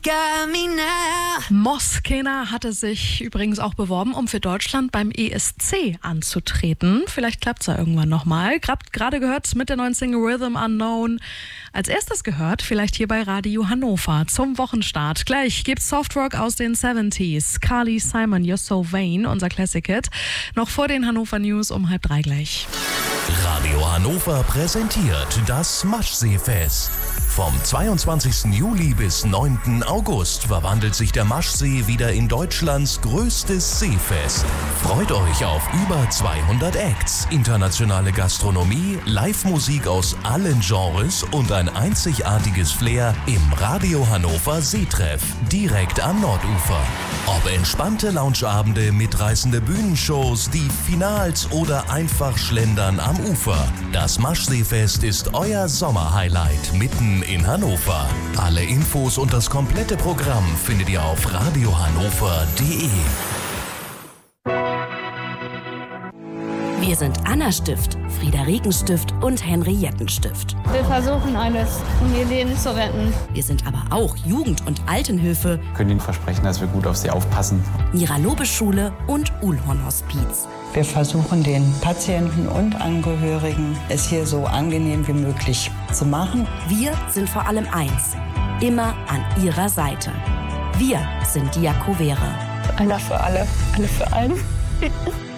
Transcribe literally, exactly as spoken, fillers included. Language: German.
got me now. Moskena hatte sich übrigens auch beworben, um für Deutschland beim E S C anzutreten. Vielleicht klappt es ja irgendwann nochmal. Gerade gehört mit der neuen Single Rhythm Unknown. Als erstes gehört, vielleicht hier bei Radio Hannover zum Wochenstart. Gleich gibt's Softrock aus den siebziger. Carly Simon, You're So Vain, unser Classic-Hit. Noch vor den Hannover News um halb drei gleich. Radio Hannover präsentiert das Maschseefest. Vom zweiundzwanzigsten Juli bis neunten August verwandelt sich der Maschsee wieder in Deutschlands größtes Seefest. Freut euch auf über zweihundert Acts, internationale Gastronomie, Live-Musik aus allen Genres und ein einzigartiges Flair im Radio Hannover Seetreff, direkt am Nordufer. Ob entspannte Loungeabende, mitreißende Bühnenshows, die Finals oder einfach Schlendern am Ufer. Das Maschseefest ist euer Sommerhighlight mitten in Hannover. Alle Infos und das komplette Programm findet ihr auf radiohannover punkt de. Wir sind Anna-Stift, Friederike-Stift und Henriettenstift. Wir versuchen alles, um ihr Leben zu retten. Wir sind aber auch Jugend- und Altenhilfe, Wir können Ihnen versprechen, dass wir gut auf Sie aufpassen. Mira-Lobe-Schule und Uhlhorn-Hospiz. Wir versuchen den Patienten und Angehörigen es hier so angenehm wie möglich zu machen. Wir sind vor allem eins, immer an ihrer Seite. Wir sind Diakovere. Einer für alle, alle für einen.